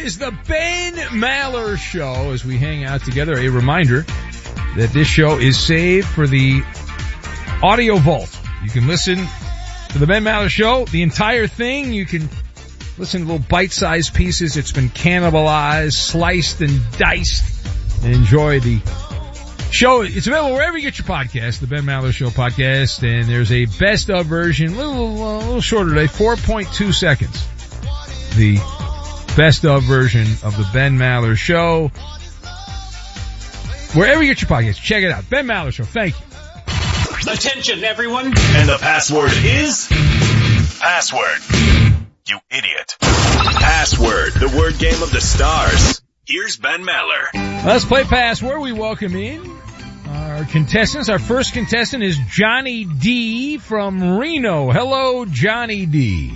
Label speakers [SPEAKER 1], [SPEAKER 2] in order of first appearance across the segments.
[SPEAKER 1] is the Ben Maller Show as we hang out together. A reminder that this show is saved for the Audio Vault. You can listen to the Ben Maller Show, the entire thing. You can listen to little bite-sized pieces. It's been cannibalized, sliced, and diced. And enjoy the show. It's available wherever you get your podcast, the Ben Maller Show podcast. And there's a best-of version, a little shorter today, 4.2 seconds. The best-of version of the Ben Maller Show. Wherever you get your podcast, check it out. Ben Maller Show. Thank you.
[SPEAKER 2] Attention, everyone. And the password is... Password. You idiot. Password, the word game of the stars. Here's Ben Maller.
[SPEAKER 1] Let's play Password. We welcome in our contestants. Our first contestant is Johnny D. from Reno. Hello, Johnny D.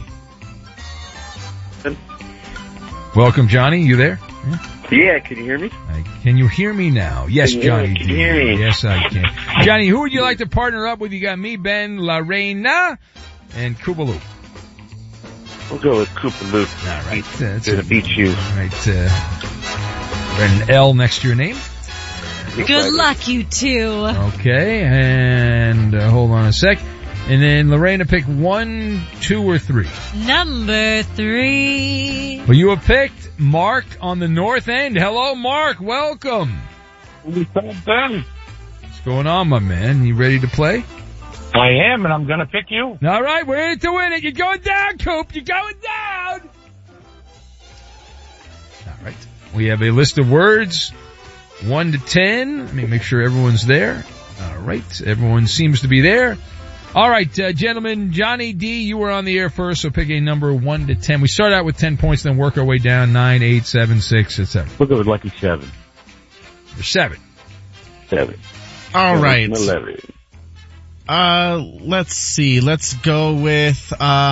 [SPEAKER 1] Welcome, Johnny. You there?
[SPEAKER 3] Yeah, can you hear me?
[SPEAKER 1] Can you hear me now? Yes, Johnny D.
[SPEAKER 3] Can you hear me?
[SPEAKER 1] Yes, I can. Johnny, who would you like to partner up with? You got me, Ben, Lorena, and Koopaloop.
[SPEAKER 3] We'll go with Koopaloop.
[SPEAKER 1] All right.
[SPEAKER 3] They're the beat shoes.
[SPEAKER 1] All right. An L next to your name.
[SPEAKER 4] Good luck, you two.
[SPEAKER 1] Okay, and hold on a sec. And then Lorena, pick 1, 2, or 3.
[SPEAKER 4] Number 3.
[SPEAKER 1] Well, you have picked Mark on the north end. Hello, Mark. Welcome.
[SPEAKER 5] What's
[SPEAKER 1] going on, my man? You ready to play?
[SPEAKER 5] I am, and I'm going to pick you.
[SPEAKER 1] All right, we're in it to win it. You're going down, Coop. You're going down. All right. We have a list of words, 1 to 10. Let me make sure everyone's there. All right. Everyone seems to be there. All right, gentlemen, Johnny D., you were on the air first, so pick a number 1 to 10. We start out with 10 points, then work our way down, 9, 8, 7, 6, etc.
[SPEAKER 3] We'll go with lucky 7.
[SPEAKER 1] Or 7.
[SPEAKER 3] 7.
[SPEAKER 6] All right.
[SPEAKER 3] 11.
[SPEAKER 6] Let's see. Let's go with,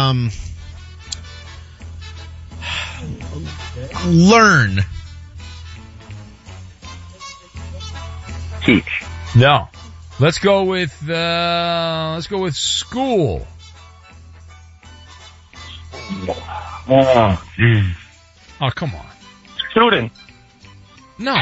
[SPEAKER 6] learn.
[SPEAKER 3] Teach.
[SPEAKER 1] No. Let's go with school.
[SPEAKER 5] Oh,
[SPEAKER 1] Oh, come on.
[SPEAKER 5] student.
[SPEAKER 1] No.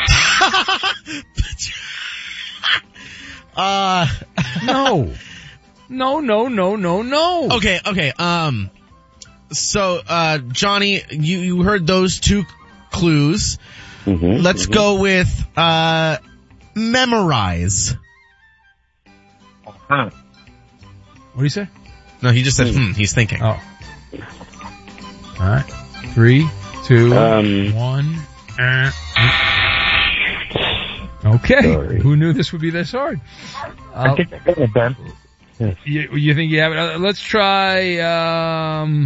[SPEAKER 1] No.
[SPEAKER 6] Okay. So, Johnny, you heard those 2 clues.
[SPEAKER 3] Mm-hmm.
[SPEAKER 6] Let's go with, memorize.
[SPEAKER 1] What do you say?
[SPEAKER 6] No, he just said, he's thinking.
[SPEAKER 1] Oh. All right. 3, 2, 1. Okay.
[SPEAKER 3] Sorry.
[SPEAKER 1] Who knew this would be this hard?
[SPEAKER 5] I think I got it, Ben.
[SPEAKER 1] You think you have it? Let's try,